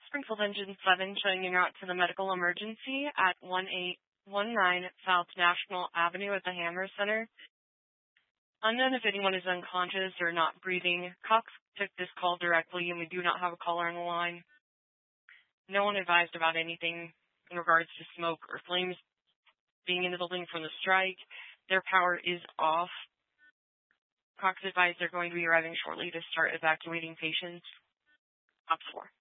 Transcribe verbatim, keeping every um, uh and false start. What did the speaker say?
Springfield Engine seven showing you out to the medical emergency at one eight one nine South National Avenue at the Hammer Center. Unknown if anyone is unconscious or not breathing. Cox took this call directly, and we do not have a caller on the line. No one advised about anything in regards to smoke or flames being in the building from the strike. Their power is off. Cox advised they're going to be arriving shortly to start evacuating patients. Ops four.